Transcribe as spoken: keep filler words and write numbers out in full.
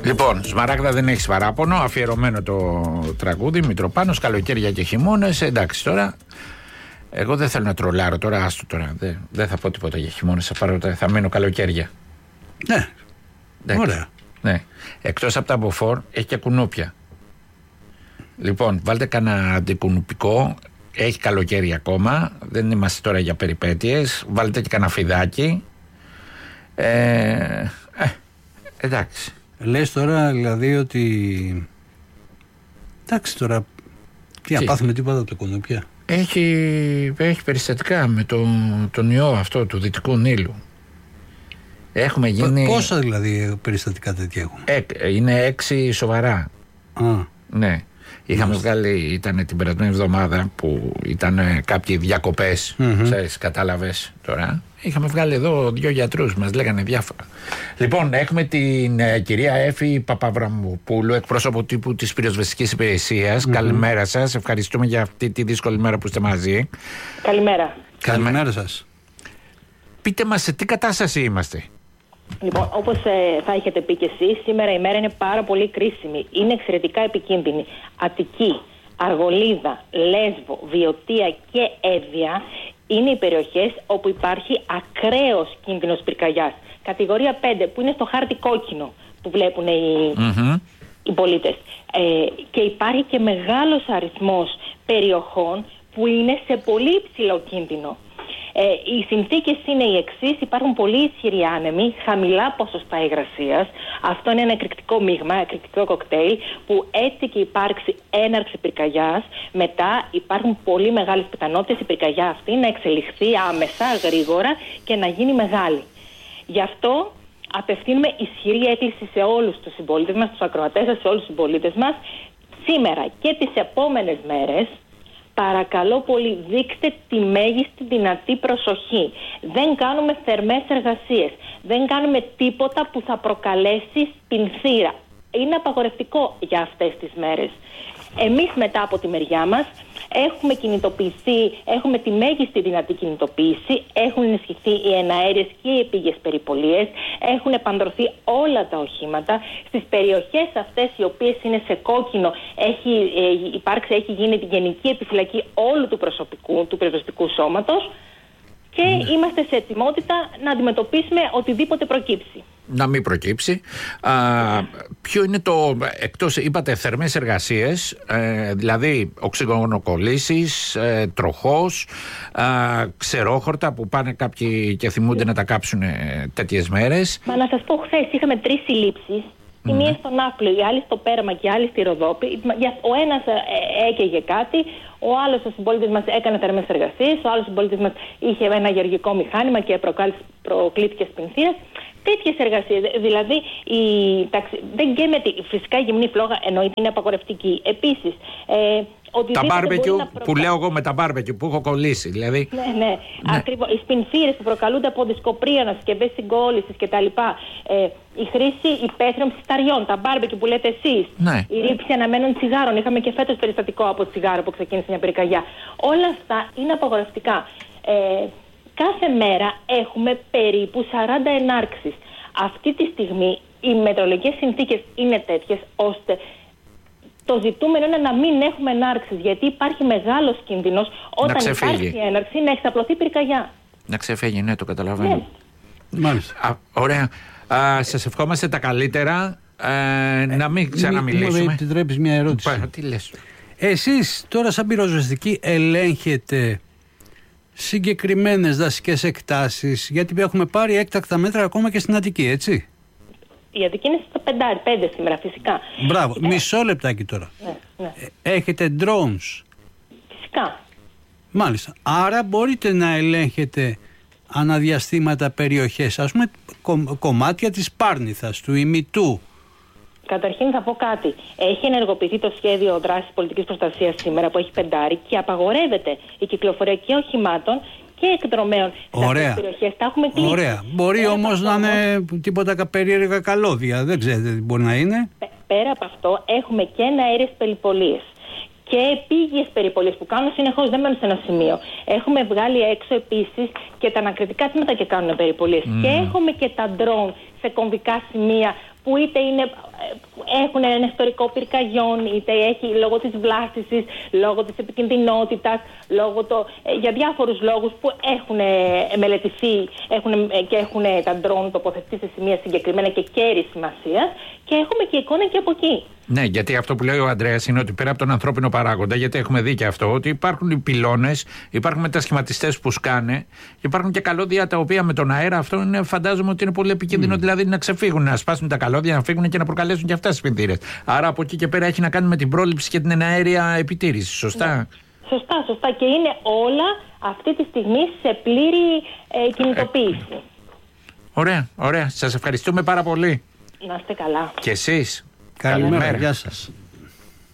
Λοιπόν, Σμαράγδα, δεν έχεις παράπονο. Αφιερωμένο το τραγούδι, Μητροπάνος, καλοκαίρια και χειμώνες. Εντάξει τώρα. Εγώ δεν θέλω να τρολάρω τώρα, άστο τώρα. Δεν, δεν θα πω τίποτα για χειμώνες. Θα, πάρω, θα μένω καλοκαίρια. Ναι. Εντάξει. Ωραία. Ναι. Εκτός από τα μποφόρ, έχει και κουνούπια. Λοιπόν, βάλτε κανένα αντικουνουπικό. Έχει καλοκαίρι ακόμα. Δεν είμαστε τώρα για περιπέτειες. Βάλτε και κανένα φιδάκι. Ε, ε, εντάξει. Λες τώρα δηλαδή ότι. Εντάξει τώρα. Τι να πάθουμε τίποτα από τα κουνούπια. Έχει, έχει περιστατικά με το, τον ιό αυτό του Δυτικού Νείλου. Έχουμε γίνει. Πόσα δηλαδή περιστατικά τέτοια έχουμε. Ε, είναι έξι σοβαρά. Α. Ναι. Είχαμε βγάλει, ήταν την περασμένη εβδομάδα που ήταν κάποιοι διακοπές, mm-hmm. ξέρεις, κατάλαβες τώρα. Είχαμε βγάλει εδώ δύο γιατρούς, μας λέγανε διάφορα. Λοιπόν, έχουμε την ε, κυρία Έφη Παπαβραμοπούλου, εκπρόσωπο τύπου της Πυροσβεστικής Υπηρεσίας. Mm-hmm. Καλημέρα σας, ευχαριστούμε για αυτή τη δύσκολη μέρα που είστε μαζί. Καλημέρα. Καλημέρα σας. Πείτε μας σε τι κατάσταση είμαστε. Λοιπόν, όπως ε, θα έχετε πει και εσείς, σήμερα η μέρα είναι πάρα πολύ κρίσιμη. Είναι εξαιρετικά επικίνδυνη. Αττική, Αργολίδα, Λέσβο, Βιωτία και Εύβοια είναι οι περιοχές όπου υπάρχει ακραίος κίνδυνος πυρκαγιάς. Κατηγορία πέντε, που είναι στο χάρτη κόκκινο που βλέπουν οι, mm-hmm. οι πολίτες. Ε, και υπάρχει και μεγάλος αριθμός περιοχών που είναι σε πολύ υψηλό κίνδυνο. Ε, οι συνθήκες είναι οι εξής: υπάρχουν πολύ ισχυροί άνεμοι, χαμηλά ποσοστά υγρασίας. Αυτό είναι ένα εκρηκτικό μείγμα, εκρηκτικό κοκτέιλ, που έτσι και υπάρξει έναρξη πυρκαγιάς, μετά υπάρχουν πολύ μεγάλες πιθανότητες η πυρκαγιά αυτή να εξελιχθεί άμεσα, γρήγορα και να γίνει μεγάλη. Γι' αυτό απευθύνουμε ισχυρή έκκληση σε όλους τους συμπολίτες μας, τους ακροατές σας, σε όλους τους συμπολίτες μας, σήμερα και τις επόμενες μέρες. Παρακαλώ πολύ, δείξτε τη μέγιστη δυνατή προσοχή. Δεν κάνουμε θερμές εργασίες. Δεν κάνουμε τίποτα που θα προκαλέσει σπινθήρα. Είναι απαγορευτικό για αυτές τις μέρες. Εμείς μετά από τη μεριά μας έχουμε κινητοποιηθεί, έχουμε τη μέγιστη δυνατή κινητοποίηση, έχουν ενισχυθεί οι εναέριες και οι επίγειες περιπολίες, έχουν επανδρωθεί όλα τα οχήματα. Στις περιοχές αυτές οι οποίες είναι σε κόκκινο έχει ε, υπάρξει, έχει γίνει την γενική επιφυλακή όλου του προσωπικού, του πυροσβεστικού σώματος και mm. είμαστε σε ετοιμότητα να αντιμετωπίσουμε οτιδήποτε προκύψει. Να μην προκύψει. Α, ποιο είναι το, εκτός είπατε θερμές εργασίες, ε, δηλαδή οξυγονοκολλήσεις, ε, τροχός, α, ξερόχορτα που πάνε κάποιοι και θυμούνται να τα κάψουν ε, τέτοιες μέρες. Μα να σας πω, χθες είχαμε τρεις συλλήψεις. Η μία στον Ναύπλιο, η άλλη στο Πέραμα και η άλλη στη Ροδόπη. Ο ένας έκαιγε κάτι, ο άλλος ο συμπολίτης μας έκανε θερμές εργασίες, ο άλλος συμπολίτης μας είχε ένα γεωργικό μηχάνημα και προκλήθηκε σπινθήρας. Τέτοιες εργασίες, δηλαδή η, ταξι, δεν γκέμεται, φυσικά η γυμνή φλόγα εννοείται είναι απαγορευτική. Επίσης, ε, τα μπάρμπεκιου προκα... που λέω εγώ με τα μπάρμπεκιου που έχω κολλήσει, δηλαδή. Ναι, ναι, ναι. Ακριβώς. Οι σπινθήρες που προκαλούνται από δισκοπρίανα, συσκευές συγκόλλησης κτλ. Ε, η χρήση υπαίθριων ψισταριών, τα μπάρμπεκιου που λέτε εσείς. Ναι. Η ρήψη αναμένων τσιγάρων. Είχαμε και φέτος περιστατικό από τσιγάρο που ξεκίνησε μια πυρκαγιά. Όλα αυτά είναι απαγορευτικά. Ε, Κάθε μέρα έχουμε περίπου σαράντα ενάρξεις. Αυτή τη στιγμή οι μετεωρολογικές συνθήκες είναι τέτοιες ώστε το ζητούμενο είναι να μην έχουμε ενάρξεις, γιατί υπάρχει μεγάλος κίνδυνος όταν υπάρχει έναρξη να εξαπλωθεί πυρκαγιά. Να ξεφύγει, ναι, το καταλαβαίνω. Ναι. Μάλιστα. Α, ωραία. Α, σας ευχόμαστε τα καλύτερα. Ε, ε, να μην ξαναμιλήσουμε. Μου επιτρέπεις μια ερώτηση. Πα, τι λες. Εσείς τώρα σαν πυροσβεστικοί ελέγχετε συγκεκριμένες δασικές εκτάσεις, γιατί έχουμε πάρει έκτακτα μέτρα ακόμα και στην Αττική, έτσι? Η Αττική είναι στα πεντάρι, πέντε σήμερα φυσικά. Μπράβο, ε, μισό λεπτάκι τώρα. Ναι, ναι. Έχετε drones? Φυσικά. Μάλιστα, άρα μπορείτε να ελέγχετε αναδιαστήματα περιοχές, ας πούμε κο- κομμάτια της Πάρνηθας, του Ημιτού. Καταρχήν θα πω κάτι. Έχει ενεργοποιηθεί το σχέδιο δράσης πολιτικής προστασίας σήμερα που έχει πεντάρι και απαγορεύεται η κυκλοφορία και οχημάτων και εκδρομέων σε αυτές τις περιοχές. Τα έχουμε κλείσει. Ωραία. Μπορεί όμως να είναι τίποτα περίεργα καλώδια. Δεν ξέρετε τι μπορεί να είναι. Πέρα από αυτό έχουμε και εναέριες περιπολίες και επίγειες περιπολίες που κάνουν συνεχώς, δεν μένουν σε ένα σημείο. Έχουμε βγάλει έξω επίσης και τα ανακριτικά τμήματα και κάνουν περιπολίες. Mm. Και έχουμε και τα ντρόουν σε κομβικά σημεία που είτε είναι έχουν ένα ιστορικό πυρκαγιών, είτε έχει λόγω της βλάστησης, λόγω της επικινδυνότητας, λόγω το, ε, για διάφορους λόγους που έχουν ε, μελετηθεί έχουν, ε, και έχουν ε, τα ντρόν τοποθετηθεί σε σημεία συγκεκριμένα και κέρι σημασίας, και έχουμε και εικόνα και από εκεί. Ναι, γιατί αυτό που λέει ο Ανδρέας είναι ότι πέρα από τον ανθρώπινο παράγοντα, γιατί έχουμε δει και αυτό, ότι υπάρχουν οι πυλώνες, υπάρχουν μετασχηματιστές που σκάνε, και υπάρχουν και καλώδια τα οποία με τον αέρα αυτό είναι, φαντάζομαι ότι είναι πολύ επικίνδυνο, mm. δηλαδή να ξεφύγουν, να σπάσουν τα καλώδια, να φύγουν και να προκαλέσουν και αυτές τις πλημμύρες. Άρα από εκεί και πέρα έχει να κάνει με την πρόληψη και την εναέρια επιτήρηση, σωστά? Ναι. Σωστά, σωστά. Και είναι όλα αυτή τη στιγμή σε πλήρη ε, κινητοποίηση. Ε, ωραία, ωραία. Σας ευχαριστούμε πάρα πολύ. Να είστε καλά. Και εσείς. Καλημέρα. Γεια σας.